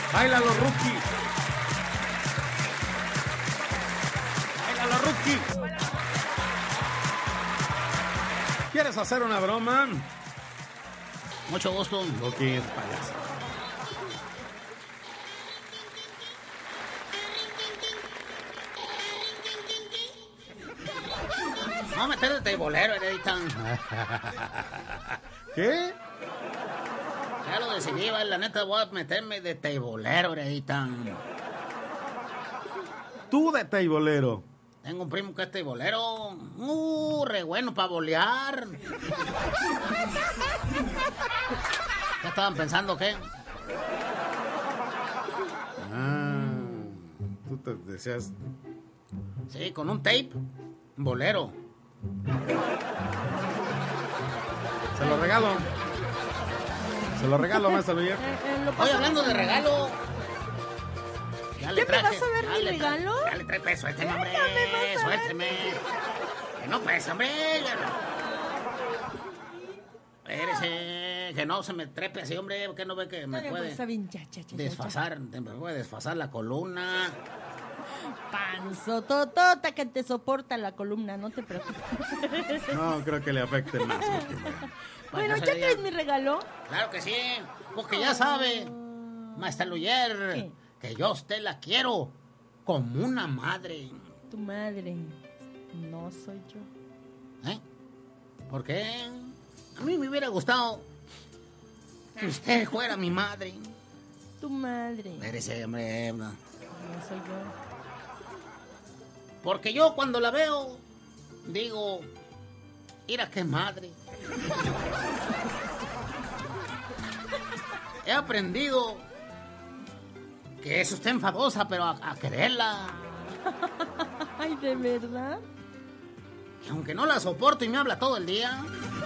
Báilalo, Rookie. Báilalo, Rookie. ¿Quieres hacer una broma? Mucho gusto. Rookie es payaso. Vamos a meter de teibolero, Heredita. ¿Qué? Ya lo decidí, vale, la neta voy a meterme de teibolero, Heredita. Tú de teibolero. Tengo un primo que es teibolero. Re bueno para bolear. ¿Qué estaban pensando, qué? Tú te decías... Sí, con un tape, bolero. Se lo regalo. Se lo regalo, maestro Luyer. Oye, hablando de regalo. Ya le ¿Ya traje. me vas a ver mi regalo? Ya le traje, pues, suélteme, hombre. Ya me vas a Suélteme. Que no, pues, hombre. Ya no. Espérese, que no se me trepe así, hombre. Que no ve que me puede Está bien, ya. desfasar. Me puede desfasar la columna. Panzototota que te soporta la columna, no te preocupes. No, creo que le afecte más. Bueno, ¿ya traes mi regalo? Claro que sí, porque ya sabe, Maestra Luyer, ¿Qué? que yo a usted la quiero como una madre. Tu madre. No soy yo. ¿Eh? ¿Por qué? A mí me hubiera gustado que usted fuera mi madre. Tu madre. Espérese, hombre. No soy yo. Porque yo cuando la veo, digo, mira qué madre. He aprendido que es usted enfadosa, pero a quererla. Ay, ¿de verdad? Y aunque no la soporto y me habla todo el día.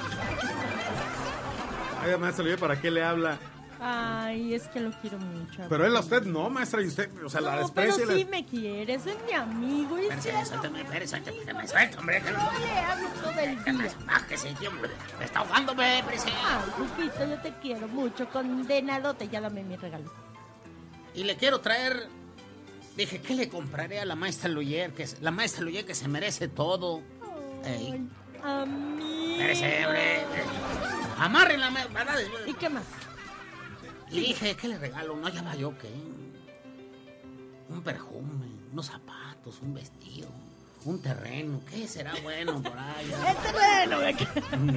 Oiga, maestro Luyer, ¿para qué le habla? Ay, es que lo quiero mucho. Pero él a usted no, maestra, y usted, o sea, la No, desprecia. pero y sí me quieres, es mi amigo. Y Espérese, suéltame, que me suelto, hombre. Que no, no le hablo todo el que me día. bájese, tío, hombre. Me está ahogándome, espérese. Ay, Lupito, yo te quiero mucho, condenadote. Ya dame mi regalo. Y le quiero traer... Dije, ¿qué le compraré a la maestra Luyer? La maestra Luyer que se merece todo. Ey. A mí. Espérese, hombre. Amárrenla, ¿verdad? ¿Y qué más? Y dije, ¿qué le regalo? No hallaba yo qué. Un perfume, unos zapatos, un vestido, un terreno. ¿Qué será bueno por ahí? El terreno, ¿de qué?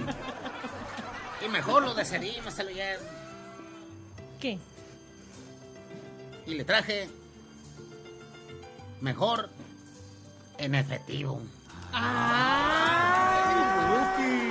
Y mejor lo decidí, maestra Luyer. ¿Qué? Y le traje mejor en efectivo. ¡Ay!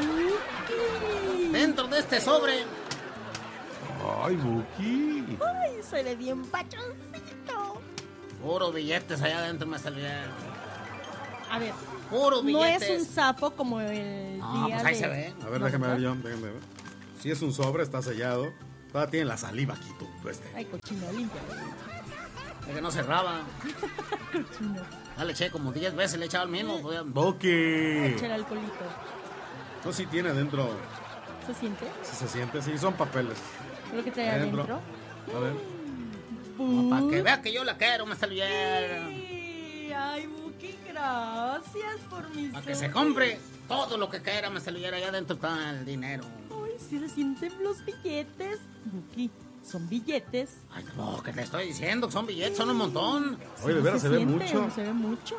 Dentro de este sobre, Ay, Buki. ¡Ay, se ve bien pachoncito! puro billetes allá adentro, maestra Luyer. A ver, Puro no billetes. es un sapo como el No, día pues ahí de... se ve. A ver, No, déjame ver, ¿verdad? John, déjame ver. Si es un sobre, está sellado. Todavía tiene la saliva aquí, tú, Ay, cochino, limpia. Es que no cerraba. Cochino. Ya le eché como 10 veces, le he echado el mismo. Buki. Echa el alcoholito. No, sí tiene adentro. ¿Se siente? Si se siente, sí, son papeles. Lo que trae adentro. A ver. Para que vea que yo la quiero, maestra Luyer. Ay, Buki, gracias por mi Para que se compre todo lo que quiera, maestra Luyer. Allá adentro está el dinero. Ay, sí se sienten los billetes. Buki, son billetes. Ay, no, que te estoy diciendo que son billetes, son un montón. Oye, de veras se ve siente, mucho. Se ve mucho.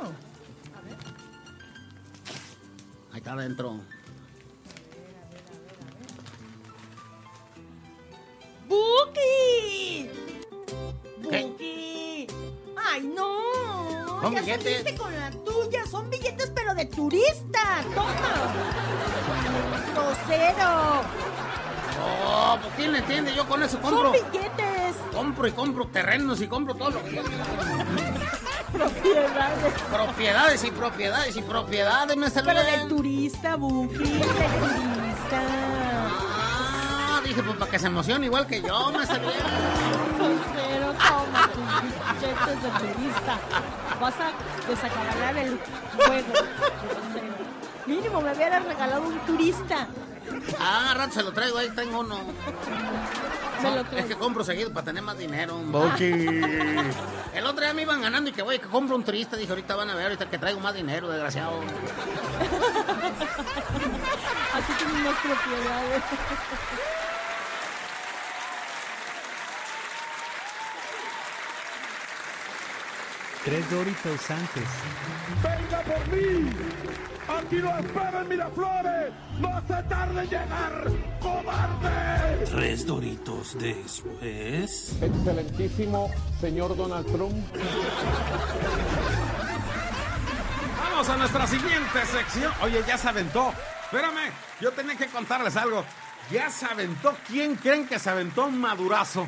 Ahí está adentro. ¡Buki! ¿Qué? ¡Buki! ¡Ay, no! ¿Son Ya billetes? saliste con la tuya. Son billetes, pero de turista. ¡Toma! ¡Grosero! Oh, pues ¿quién le entiende? Yo con eso compro. ¡Son billetes! Compro y compro terrenos y compro todo lo que yo quiero. Propiedades. Propiedades y propiedades y propiedades, maestra Pero Luyer. del turista, Buki. Del turista. Ah, dije, pues para que se emocione igual que yo, maestra Luyer. Grosero, toma tus billetes de turista. Vas a desacabalar el juego. Grosero. Mínimo me hubieras regalado un turista. Ah, rato se lo traigo, ahí tengo uno. Se lo Es traigo. que compro seguido para tener más dinero. Buki. El otro día me iban ganando y que voy, que compro un turista. Dije, ahorita van a ver, ahorita que traigo más dinero, desgraciado. Así tienen más propiedades. Tres Doritos antes. ¡Venga por mí! ¡Aquí lo espero en Miraflores! ¡No se tarde en llegar, cobarde! Tres Doritos después. Excelentísimo señor Donald Trump. Vamos a nuestra siguiente sección. Oye, ya se aventó. Espérame, yo tenía que contarles algo. Ya se aventó. ¿Quién creen que se aventó un madurazo?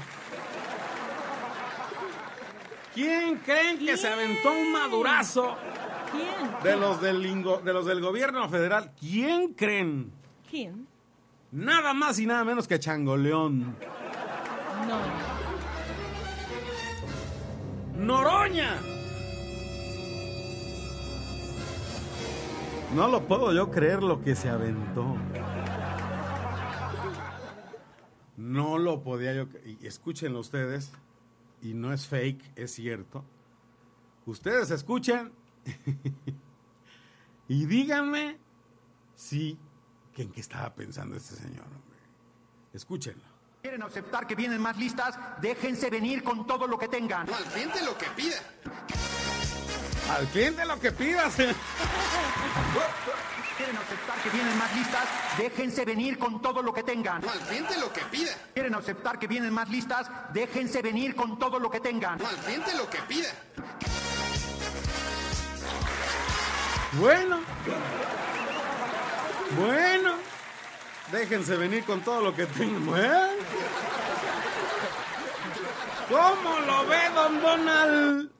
¿Quién creen que se aventó un madurazo ¿Quién? de los del gobierno federal? ¿Quién creen? ¿Quién? Nada más y nada menos que Changoleón. No. ¡Noroña! No lo puedo yo creer lo que se aventó. No lo podía yo... Y escúchenlo ustedes. Y no es fake, es cierto. Ustedes escuchen y díganme si en qué estaba pensando este señor, hombre. Escúchenlo. ¿Quieren aceptar que vienen más listas? Déjense venir con todo lo que tengan. Al cliente lo que pida. Al cliente lo que pidas. ¿Quieren aceptar que vienen más listas? Déjense venir con todo lo que tengan. Al cliente lo que pida. ¿Quieren aceptar que vienen más listas? Déjense venir con todo lo que tengan. Al cliente lo que pida. Bueno. Déjense venir con todo lo que tengan. ¿Cómo lo ve, don Donald?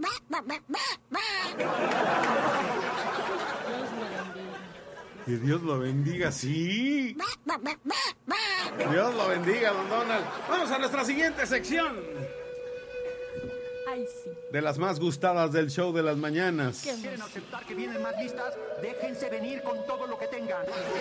Que Dios lo bendiga, sí. Dios lo bendiga, don Donald. Vamos a nuestra siguiente sección. Ay, sí. De las más gustadas del show de las mañanas. Qué ¿Quieren aceptar que vienen más listas? Déjense venir con todo lo que tengan.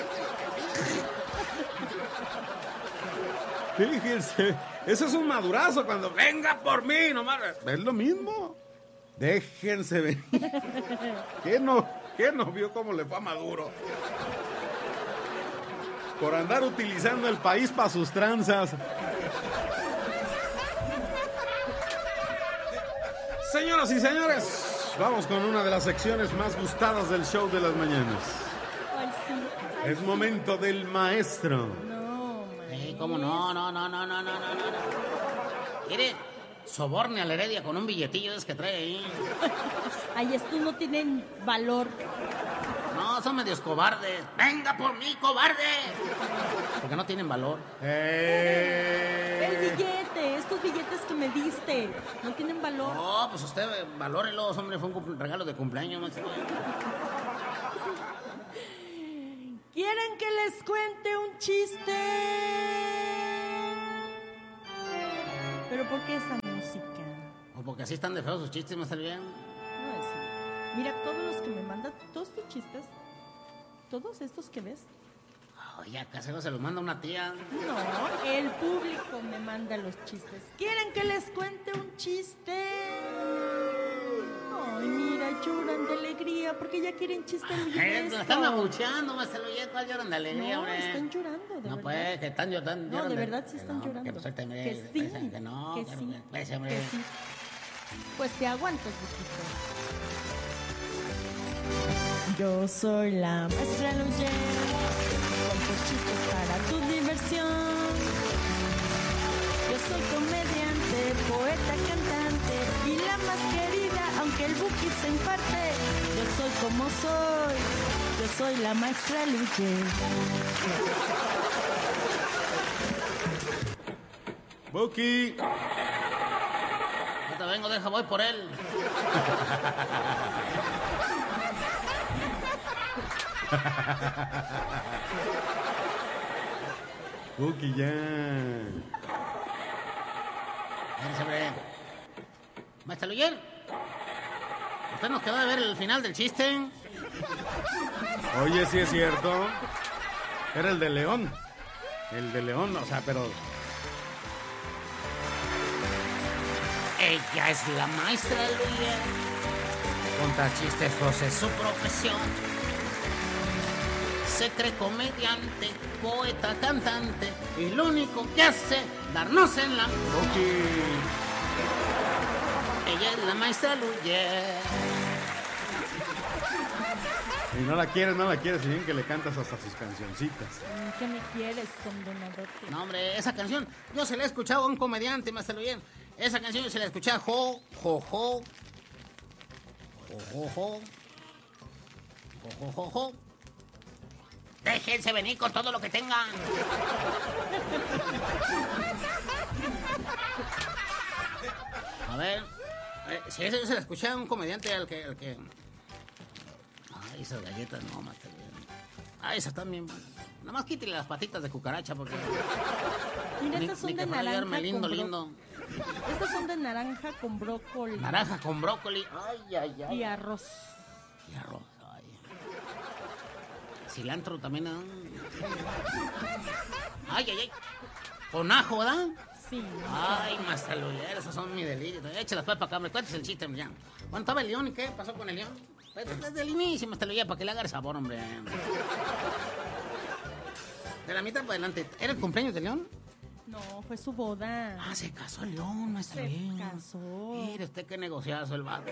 Fíjense, eso es un madurazo cuando venga por mí, nomás. Es lo mismo. Déjense venir. ¿Qué no vio cómo le fue a Maduro? Por andar utilizando el país para sus tranzas. Señoras y señores, vamos con una de las secciones más gustadas del show de las mañanas. Ay, sí. Ay, Es sí. momento del maestro. No, ¿Cómo no? No. Mire, soborne a la Heredia con un billetillo de esos que trae ahí. Ay, estos no tienen valor. No, son medios cobardes. ¡Venga por mí, cobarde! Porque no tienen valor. El billete, estos billetes que me diste, no tienen valor. No, pues usted valórelos, hombre. Fue un regalo de cumpleaños. ¿No? ¿Quieren que les cuente un chiste? ¿Pero por qué esa música? O porque así están de feos sus chistes, me salen bien. No es cierto. Mira, todos los que me mandan, todos tus chistes, todos estos que ves, Oye, acá se los manda una tía. no, el público me manda los chistes. ¿Quieren que les cuente un chiste? Ay, mira, lloran de alegría porque ya quieren chistes Lo esto. están abucheando, me salió bien. ¿Cuál lloran de alegría, No, hombre? están llorando, de No, verdad. pues, que están llorando. No, de verdad sí están llorando. Que, pues, ahorita me- Que sí, que no, que que sí, pues, hombre. que sí. Pues te aguantas, Buquito. Yo soy la maestra Luye, cuento chistes para tu diversión. Yo soy comediante, poeta, cantante y la más querida, aunque el Buki se infarte. Yo soy como soy, yo soy la maestra Luye. Buki. Ahorita vengo, deja, voy por él. Buki, ya. Espérese, hombre. Maestra Luyer, usted nos quedó de ver el final del chiste. Oye, sí es cierto. Era el de León. El de León, o sea, pero... Ella es la maestra Luyer. Contar chistes es su profesión. Se cree comediante, poeta, cantante. Y lo único que hace, darnos en la... Ella es la maestra Luyer. Y no la quieres, si bien que le cantas hasta sus cancioncitas. ¿Qué me quieres, condenador? No, hombre, esa canción yo se la he escuchado a un comediante, maestro Luyer. Esa canción yo se la escuché a Jo, Jo, Jo. Jo, Jo, Jo. Jo, Jo, Jo, Jo. Déjense venir con todo lo que tengan. A ver, si esa yo se la escuché a un comediante al que... Ay, esas galletas no, maestro Luyer. Ay, esas también. Nada más quítale las patitas de cucaracha porque... Mira, estas son de naranja lindo, con lindo. Estas son de naranja con brócoli. Naranja con brócoli. Ay, ay, ay. Y arroz. Y arroz, ay. Cilantro también. Ay, ay, ay. Con ajo, ¿verdad? Sí. Ay, maestra Luyer, esos son mi delirio. Échalas para acá, me cuentes el chiste, ya. Bueno, estaba el león, ¿y qué pasó con el león? Pues desde el inicio, maestra Luyer, para que le haga el sabor, hombre. De la mitad para adelante. ¿Era el cumpleaños del león? No, fue su boda. Ah, se casó el león, maestra Se Luyer. casó. Mire usted qué negociazo el vato.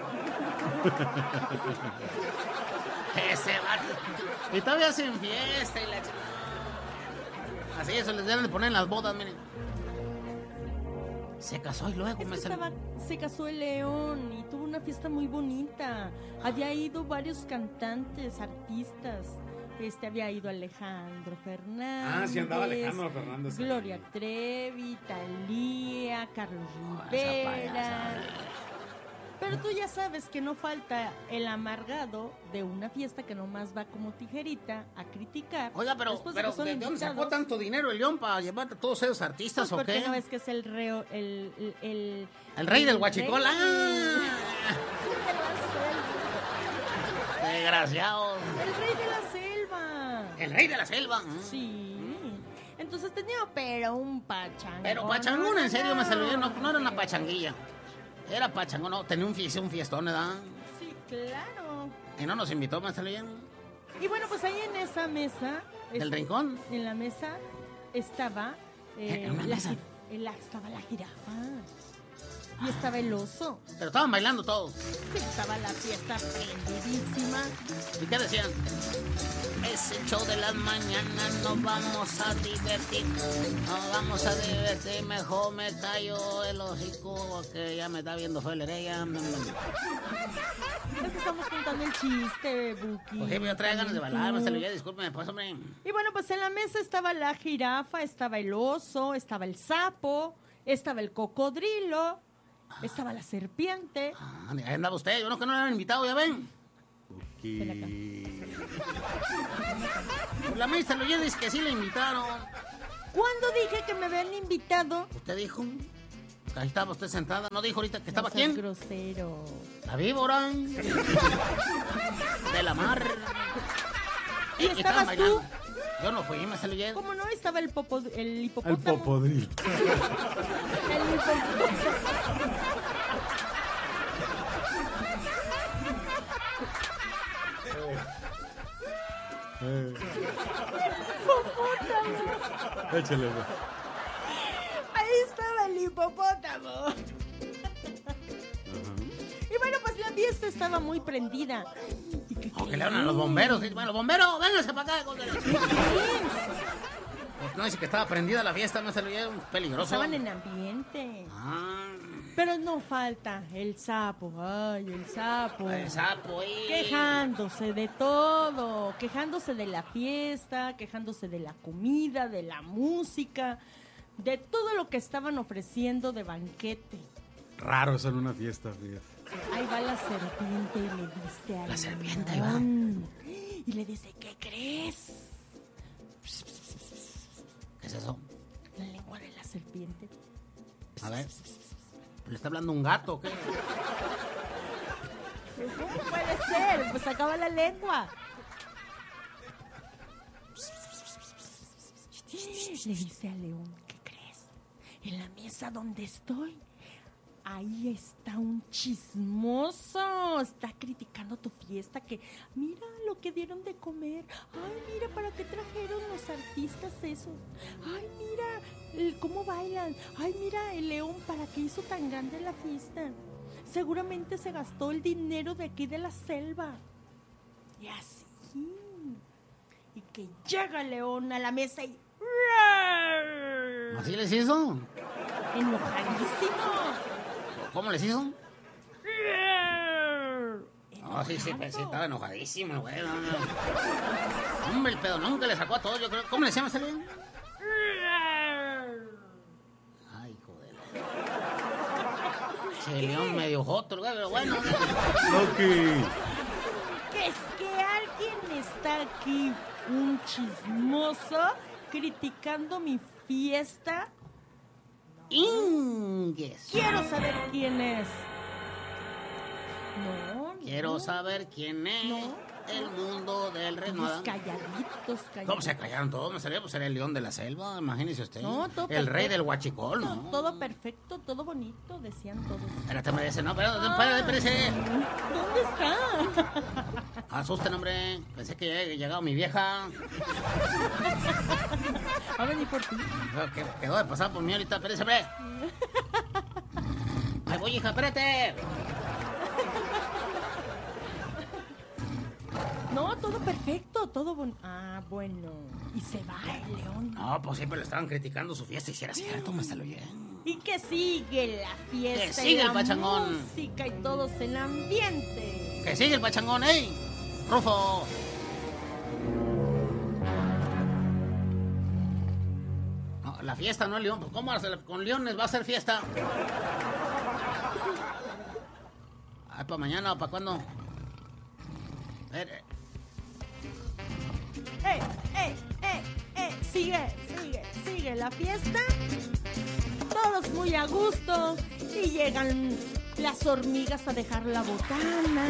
Ese vato. Y todavía hacen fiesta y la chingada. Así eso les deben de poner en las bodas, miren. Se casó y luego Es que se casó el león y tuvo una fiesta muy bonita. Había ido varios cantantes, artistas. Había ido Alejandro Fernández. Ah, sí, andaba Alejandro Fernández. Gloria Trevi, Thalía, Carlos Rivera. Pero tú ya sabes que no falta el amargado de una fiesta que nomás va como tijerita a criticar. Oiga, pero Después ¿de que son dónde sacó invitados. tanto dinero el león para llevar a todos esos artistas Pues o qué? porque no es que es el reo, El rey del huachicol. Desgraciado. El rey de la selva. El rey de la selva. Sí. Entonces tenía, pero un pachangón. Pero pachangón, en serio, me salió. No era una pachanguilla. Era pachangón, no. Tenía un fiestón, ¿verdad? Sí, claro. Y no nos invitó, me salió. Y bueno, pues ahí en esa mesa. ¿Del rincón? En la mesa estaba. ¿En una mesa? Estaba la jirafa. Y estaba el oso. Pero estaban bailando todos. Sí, estaba la fiesta prendidísima. ¿Y qué decían? Ese show de las mañanas nos vamos a divertir. Nos vamos a divertir. Mejor me callo el hocico que ya me está viendo fue la heredia. Es que estamos contando el chiste, Buki. Pues yo traía ganas de bailar, me salió, discúlpeme, pues, hombre. Y bueno, pues en la mesa estaba la jirafa, estaba el oso, estaba el sapo, estaba el cocodrilo, estaba la serpiente. Ahí andaba usted, yo no que no le habían invitado, ya ven. Pues la maestra Luyer dice que sí le invitaron. ¿Cuándo dije que me habían invitado? ¿Usted dijo? Ahí estaba usted sentada, ¿no dijo ahorita que estaba No seas quién? grosero. La víbora. De la mar. ¿Y estabas bailando. tú? Yo no fui, me salió. ¿Cómo no? Estaba el hipopótamo. El popodril. El hipopótamo. Échale, güey. Ahí estaba el hipopótamo. Y bueno, pues la fiesta estaba muy prendida. Que le hablan a los bomberos. Bueno, bomberos, vénganse para acá. Pues no, dice que estaba prendida la fiesta, no se lo llevan peligroso. Estaban en ambiente. Pero no falta el sapo. Ay, el sapo. El sapo, Quejándose de todo. Quejándose de la fiesta, quejándose de la comida, de la música, de todo lo que estaban ofreciendo de banquete. Raro eso en una fiesta, fíjate. Ahí va la serpiente y le dice a La serpiente va. Y le dice, ¿qué crees? ¿Qué es eso? La lengua de la serpiente. A ver. ¿Le está hablando un gato o qué? ¿Cómo puede ser? Pues acaba la lengua. Le dice al león, ¿qué crees? En la mesa donde estoy, ahí está un chismoso. Está criticando tu fiesta, que mira lo que dieron de comer. Ay, mira, ¿para qué trajeron los artistas esos? Ay, mira cómo bailan. Ay, mira el león, ¿para qué hizo tan grande la fiesta? Seguramente se gastó el dinero de aquí de la selva. Y así. Y que llega el león a la mesa y... ¿Así les hizo? Enojadísimo. ¿Cómo les hizo? No, sí, estaba enojadísimo, güey. No. Hombre, el pedonón que le sacó a todos, yo creo. ¿Cómo le decíamos ese león? Ay, joder. Ese león medio joto, güey, pero bueno. Loki. Que es que alguien está aquí, un chismoso, criticando mi fiesta. Ingues. Quiero saber quién es. No. Quiero saber quién es. No. El mundo del rey. Todos calladitos. ¿Cómo se callaron todos? Me salía, pues era el león de la selva, imagínese usted. No, todo el rey perfecto. del huachicol, ¿no? Todo perfecto, todo bonito, decían todos. Espérate, me dice, no, espérese. ¿Dónde está? Asusten, hombre. Pensé que ya llegado mi vieja. Va a venir por ti. Que quedó de pasar por mí ahorita, espérese, hombre. Ahí voy, hija, espérate. No, todo perfecto, todo bonito. Ah, bueno. Y se va el león. No, pues siempre le estaban criticando su fiesta y si era cierto, me se lo oyen. Y que sigue la fiesta. Que sigue y la el pachangón. música y todos en ambiente. Que sigue el pachangón, ¡ey! Rufo. No, la fiesta no el león, pues ¿cómo con leones va a ser fiesta? Ay, ¿para mañana o para cuándo? A ver, Sigue la fiesta. Todos muy a gusto. Y llegan las hormigas a dejar la botana.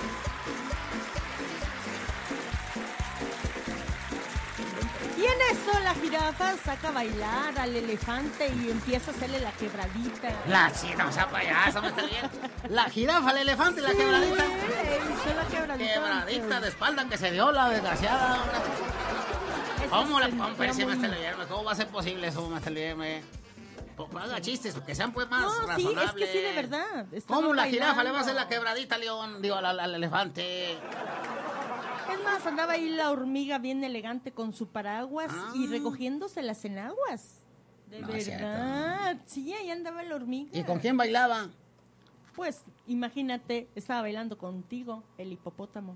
Y en eso la jirafa saca a bailar al elefante y empieza a hacerle la quebradita. no, o sea, payaso, me está bien. La jirafa, el elefante, la quebradita. Le hizo la quebradita. Quebradita de espalda que se dio la desgraciada. ¿Cómo la pompa si me está leyendo? ¿Cómo va a ser posible eso, me está leyendo? Haga chistes, que sean pues más No, sí, razonables. es que sí, de verdad. Estaban ¿Cómo la bailando. jirafa le va a hacer la quebradita al león? Digo, al elefante. Es más, andaba ahí la hormiga bien elegante con su paraguas y recogiéndose las enaguas. De No, es verdad. Sí, ahí andaba la hormiga. ¿Y con quién bailaba? Pues, imagínate, estaba bailando contigo, el hipopótamo.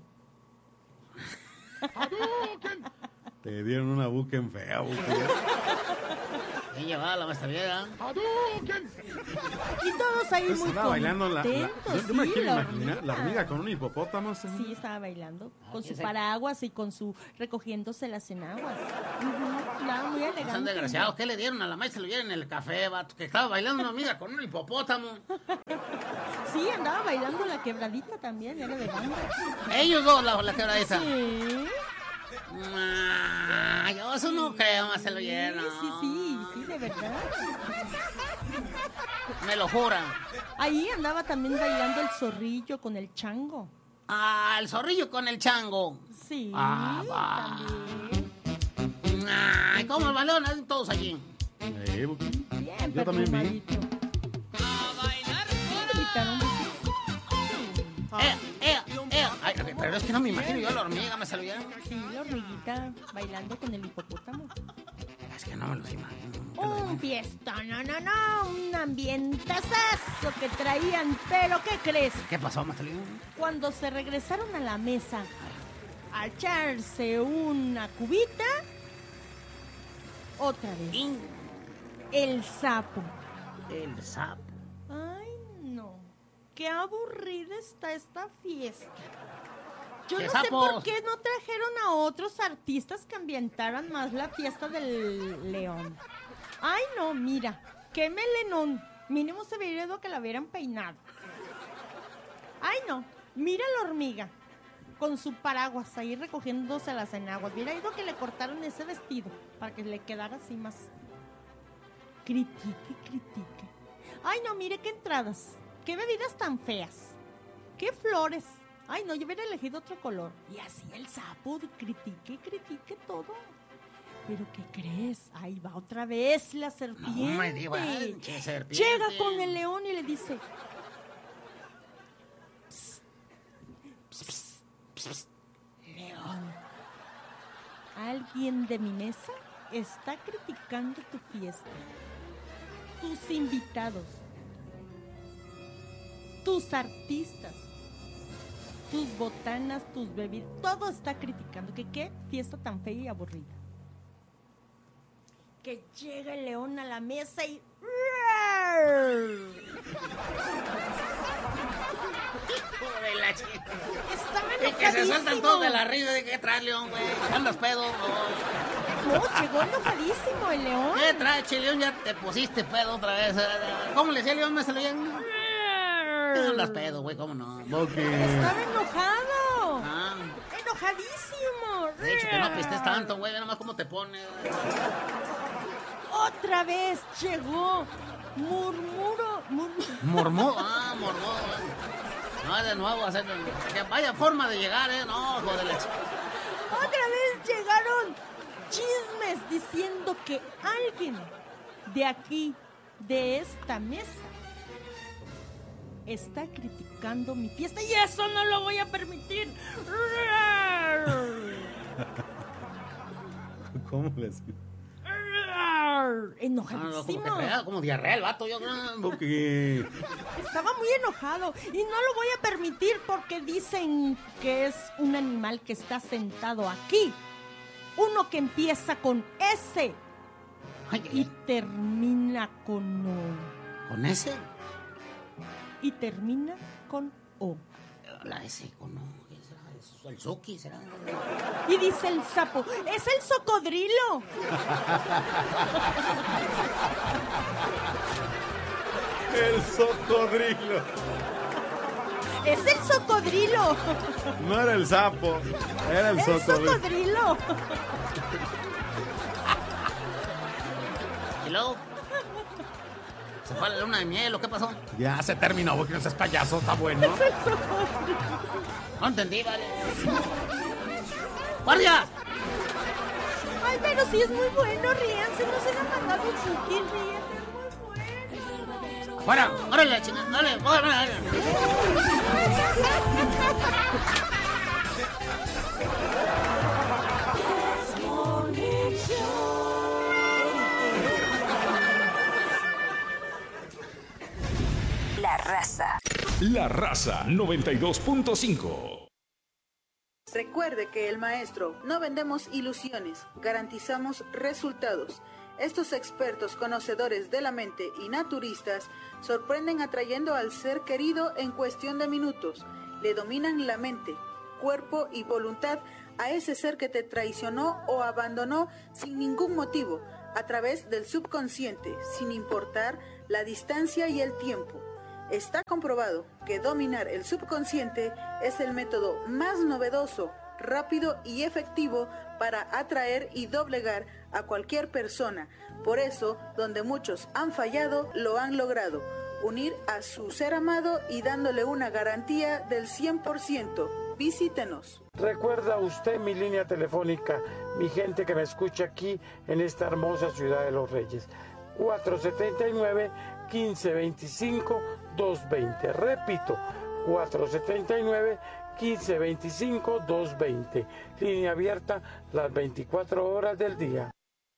Te dieron una buquen fea, buquen. ¿Quién llevaba la maestra vieja? Y todos ahí Pues muy estaba bailando contentos. yo me sí, quiero la imaginar la hormiga con un hipopótamo. Sí, estaba bailando con su ese- paraguas y con su recogiéndose las enaguas. Nada, muy elegante. Son desgraciados. ¿Qué le dieron a la maestra? Le dieron en el café, vato. Que estaba bailando una amiga con un hipopótamo. Sí, andaba bailando la quebradita también, era de banda. Ellos dos, la quebradita. Sí. Yo eso no creo, más se lo lleno. Sí, de verdad. Me lo juran. Ahí andaba también bailando el zorrillo con el chango. Ah, el zorrillo con el chango. Sí, va. también. Ay, ¿cómo el balón? Todos allí. Buquen. Bien, Yo también vi. perfumadito. Invitaron. Ay, pero es que no me imagino yo a la hormiga, me salió. Sí, la hormiguita bailando con el hipopótamo. Es que no me los imagino. Un fiestón, no, un ambientazazo que traían, pero ¿qué crees? ¿Qué pasó, Mastalín? Cuando se regresaron a la mesa a echarse una cubita, otra vez, el sapo. El sapo. Ay, no, qué aburrida está esta fiesta. Yo ¿Qué no sé sapos? por qué no trajeron a otros artistas que ambientaran más la fiesta del león. Ay, no, mira, qué melenón. Mínimo se hubiera ido que la hubieran peinado. Ay, no, mira la hormiga. con su paraguas ahí recogiéndose las enaguas. Hubiera ido que le cortaron ese vestido para que le quedara así más. Critique. Ay, no, mire qué entradas. Qué bebidas tan feas. Qué flores. Ay, no, yo hubiera elegido otro color. Y así el sapo critique todo. ¿Pero qué crees? Ahí va otra vez la serpiente. No me digas, qué serpiente. Llega con el león y le dice... León, alguien de mi mesa está criticando tu fiesta, tus invitados, tus artistas, tus botanas, tus bebidas, todo está criticando. Que qué fiesta tan fea y aburrida. Que llega el león a la mesa y... Estaba Y que se sueltan enojadísimo. todos de la risa de qué traes, León, güey. ¿Andas pedo? No, llegó enojadísimo el león. ¿Qué traes, che, León? Ya te pusiste pedo otra vez. ¿Cómo le decía León? ¿Me salió bien? Andas pedo, güey, ¿cómo no? Estaba enojado. Ah, Enojadísimo. de hecho, que no pistes tanto, güey. Ve nomás cómo te pones. Otra vez llegó. Murmuro. Mormó. No, de nuevo, que vaya forma de llegar, No, joder. Otra vez llegaron chismes diciendo que alguien de aquí, de esta mesa, está criticando mi fiesta y eso no lo voy a permitir. ¿Cómo les? Enojadísimo. Como diarrea el vato, yo creo. Estaba muy enojado y no lo voy a permitir porque dicen que es un animal que está sentado aquí. Uno que empieza con S y termina con O. ¿Con ese? Y termina con O. La S, ¿con no? ¿Qué será? ¿Es el Suki, será? Y dice el sapo, ¡es el socodrilo! El socodrilo. ¡Es el socodrilo! No era el sapo, era el ¡El socodrilo. socodrilo! ¿Y luego? ¿Se fue a la luna de miel o qué pasó? Ya se terminó, porque no seas payaso, está bueno. ¡Es el socodrilo! No entendí, vale. ¡Guardia! Ay, pero sí es muy bueno, ríanse, no se le han mandado un Suki, ríanse, es muy bueno. ¡Fuera! ¡Órale, chingada! ¡Órale! ¡Órale! La Raza. La Raza 92.5. Recuerde que el maestro no vendemos ilusiones, garantizamos resultados. Estos expertos conocedores de la mente y naturistas sorprenden atrayendo al ser querido en cuestión de minutos. Le dominan la mente, cuerpo y voluntad a ese ser que te traicionó o abandonó sin ningún motivo, a través del subconsciente, sin importar la distancia y el tiempo. Está comprobado que dominar el subconsciente es el método más novedoso, rápido y efectivo para atraer y doblegar a cualquier persona. Por eso, donde muchos han fallado, lo han logrado. Unir a su ser amado y dándole una garantía del 100%. Visítenos. ¿Recuerda usted mi línea telefónica, mi gente que me escucha aquí en esta hermosa ciudad de Los Reyes? 479-1525-220. Repito, 479-1525-220. Línea abierta las 24 horas del día.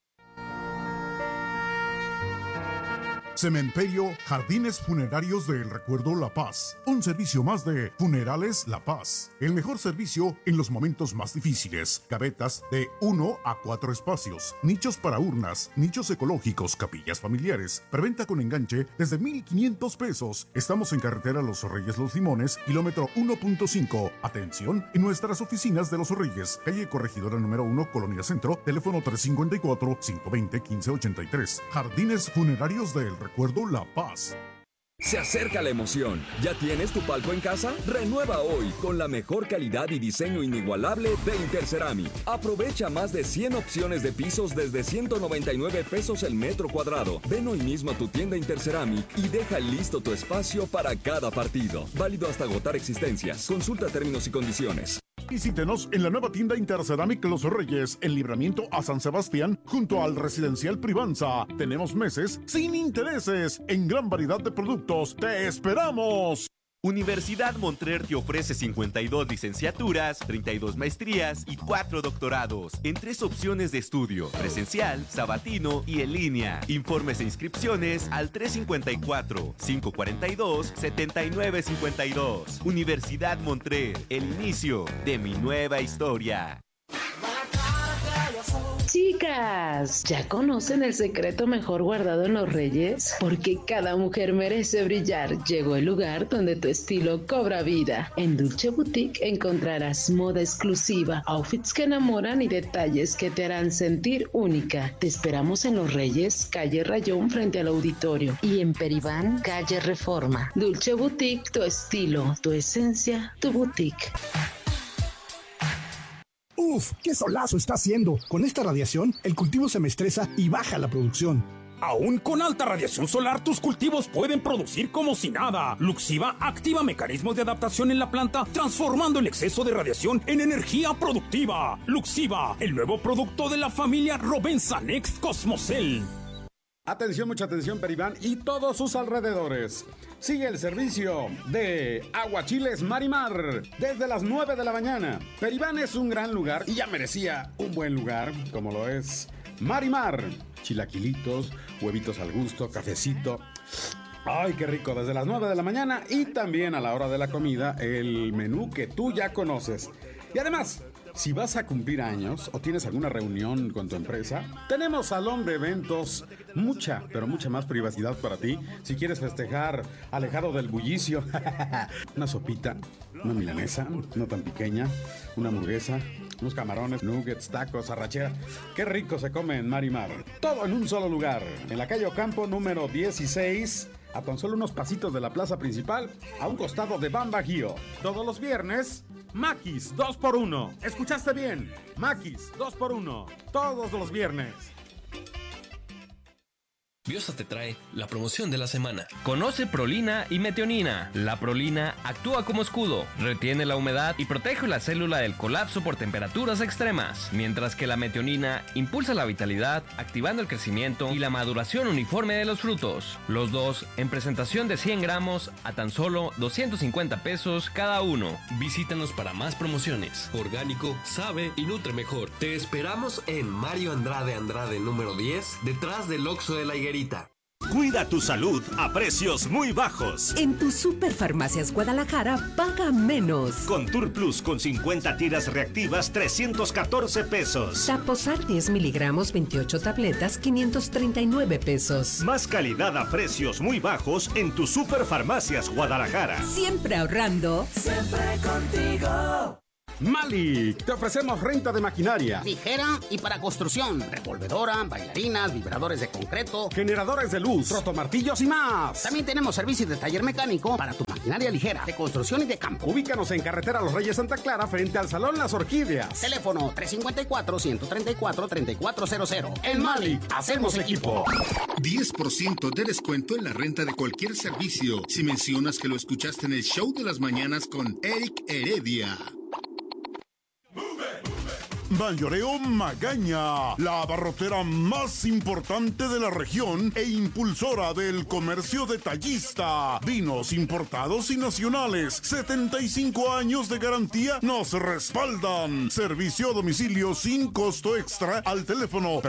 Cementerio Jardines Funerarios del Recuerdo La Paz. Un servicio más de Funerales La Paz. El mejor servicio en los momentos más difíciles. Gavetas de 1 a 4 espacios. Nichos para urnas. Nichos ecológicos. Capillas familiares. Preventa con enganche desde 1,500 pesos. Estamos en carretera Los Reyes Los Limones, kilómetro 1.5. Atención en nuestras oficinas de Los Reyes. Calle Corregidora número 1, Colonia Centro. Teléfono 354-520-1583. Jardines Funerarios del Recuerdo La Paz. Se acerca la emoción. ¿Ya tienes tu palco en casa? Renueva hoy con la mejor calidad y diseño inigualable de Interceramic. Aprovecha más de 100 opciones de pisos desde 199 pesos el metro cuadrado. Ven hoy mismo a tu tienda Interceramic y deja listo tu espacio para cada partido. Válido hasta agotar existencias. Consulta términos y condiciones. Visítenos en la nueva tienda Interceramic Los Reyes, en Libramiento a San Sebastián, junto al Residencial Privanza. Tenemos meses sin intereses en gran variedad de productos. ¡Te esperamos! Universidad Montreal te ofrece 52 licenciaturas, 32 maestrías y 4 doctorados en 3 opciones de estudio: presencial, sabatino y en línea. Informes e inscripciones al 354-542-7952. Universidad Montreal, el inicio de mi nueva historia. Chicas, ¿ya conocen el secreto mejor guardado en los Reyes? Porque cada mujer merece brillar. Llegó el lugar donde tu estilo cobra vida. En Dulce Boutique encontrarás moda exclusiva, outfits que enamoran y detalles que te harán sentir única. Te esperamos en Los Reyes, calle Rayón frente al auditorio, y en Peribán, calle Reforma. Dulce Boutique, tu estilo, tu esencia, tu boutique. ¡Uf! ¡Qué solazo está haciendo! Con esta radiación, el cultivo se me estresa y baja la producción. Aún con alta radiación solar, tus cultivos pueden producir como si nada. Luxiva activa mecanismos de adaptación en la planta, transformando el exceso de radiación en energía productiva. Luxiva, el nuevo producto de la familia Rovensa Next Cosmocel. Atención, mucha atención, Peribán y todos sus alrededores. Sigue el servicio de Aguachiles Marimar desde las 9 de la mañana. Peribán es un gran lugar y ya merecía un buen lugar, como lo es Marimar. Chilaquilitos, huevitos al gusto, cafecito. ¡Ay, qué rico! Desde las 9 de la mañana y también a la hora de la comida, el menú que tú ya conoces. Y además, si vas a cumplir años o tienes alguna reunión con tu empresa, tenemos salón de eventos, mucha, pero mucha más privacidad para ti. Si quieres festejar alejado del bullicio, una sopita, una milanesa, no tan pequeña, una hamburguesa, unos camarones, nuggets, tacos, arrachera. ¡Qué rico se come en Marimar! Todo en un solo lugar, en la calle Ocampo número 16, a tan solo unos pasitos de la plaza principal, a un costado de Bambajío. Todos los viernes, Maquis 2x1. ¿Escuchaste bien? Maquis 2x1. Todos los viernes. Biosa te trae la promoción de la semana. Conoce Prolina y Metionina. La Prolina actúa como escudo, retiene la humedad y protege la célula del colapso por temperaturas extremas, mientras que la Metionina impulsa la vitalidad, activando el crecimiento y la maduración uniforme de los frutos. Los dos en presentación de 100 gramos a tan solo 250 pesos cada uno. Visítanos para más promociones. Orgánico, sabe y nutre mejor. Te esperamos en Mario Andrade número 10, detrás del Oxxo de la Higuerita. Cuida tu salud a precios muy bajos. En tu Superfarmacias Guadalajara, paga menos. Con Tour Plus con 50 tiras reactivas, 314 pesos. Taposar 10 miligramos, 28 tabletas, 539 pesos. Más calidad a precios muy bajos en tu Superfarmacias Guadalajara. Siempre ahorrando. Siempre contigo. Malik, te ofrecemos renta de maquinaria ligera y para construcción, revolvedora, bailarinas, vibradores de concreto, generadores de luz, rotomartillos y más. También tenemos servicios de taller mecánico para tu maquinaria ligera, de construcción y de campo. Ubícanos en carretera Los Reyes Santa Clara, frente al Salón Las Orquídeas. Teléfono 354-134-3400. En Malik, hacemos equipo. 10% de descuento en la renta de cualquier servicio si mencionas que lo escuchaste en el show de las mañanas con Eric Heredia. Mayoreo Magaña, la abarrotera más importante de la región e impulsora del comercio detallista. Vinos importados y nacionales, 75 años de garantía nos respaldan. Servicio a domicilio sin costo extra al teléfono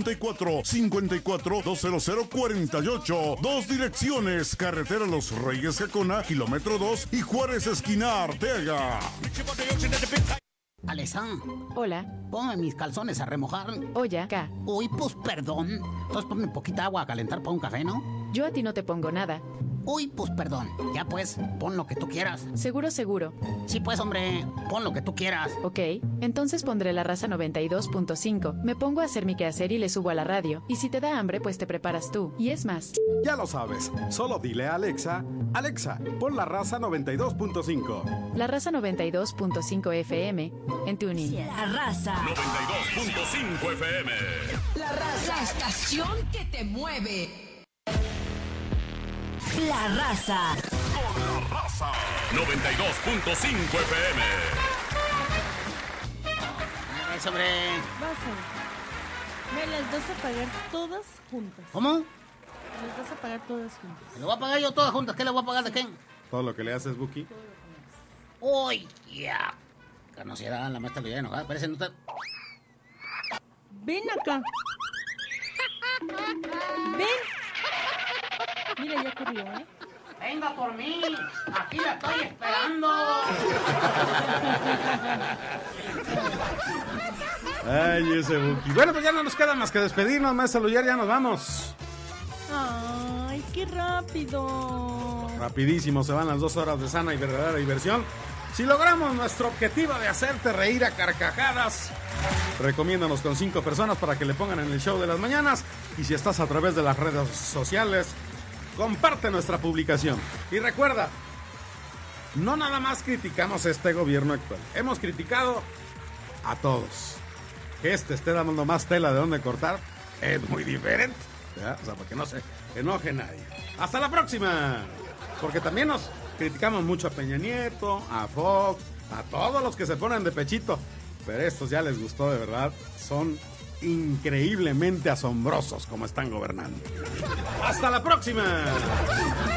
354-54-20048. Dos direcciones, carretera Los Reyes Jacona, kilómetro 2 y Juárez esquina Arteaga. Alesa. Hola. Ponme mis calzones a remojar. Oye, acá. Uy, pues perdón. Entonces ponme poquita agua a calentar para un café, ¿no? Yo a ti no te pongo nada. Uy, pues perdón. Ya pues, pon lo que tú quieras. Seguro. Sí pues, hombre, pon lo que tú quieras. Ok, entonces pondré La Raza 92.5. Me pongo a hacer mi quehacer y le subo a la radio. Y si te da hambre, pues te preparas tú. Y es más. Ya lo sabes, solo dile a Alexa, Alexa, pon La Raza 92.5. La Raza 92.5 FM en TuneIn. La Raza 92.5 FM. La Raza, la estación que te mueve. La Raza. Con La Raza 92.5 FM. Eso, hombre. Vas a ver. Me las vas a pagar todas juntas. ¿Cómo? Me las vas a pagar todas juntas. ¿Le voy a pagar yo todas juntas? ¿Qué le voy a pagar de quién? Todo lo que le haces, Buki. Uy, ya. Que no se da la maestra lo ya enojada. Parece no está... Ven acá. Ven. Mira, ya corrió, ¿eh? Venga por mí. Aquí la estoy esperando. Ay, ese Buki. Bueno, pues ya no nos queda más que despedirnos, maestra Luyar, ya nos vamos. Ay, qué rápido. Rapidísimo, se van las 2 horas de sana y verdadera diversión. Si logramos nuestro objetivo de hacerte reír a carcajadas, recomiéndanos con 5 personas para que le pongan en el show de las mañanas. Y si estás a través de las redes sociales, comparte nuestra publicación. Y recuerda, no nada más criticamos este gobierno actual. Hemos criticado a todos. Que esté dando más tela de dónde cortar es muy diferente, ¿verdad? O sea, para que no se enoje nadie. ¡Hasta la próxima! Porque también nos criticamos mucho a Peña Nieto, a Fox, a todos los que se ponen de pechito. Pero estos ya les gustó de verdad. Son increíblemente asombrosos como están gobernando. ¡Hasta la próxima!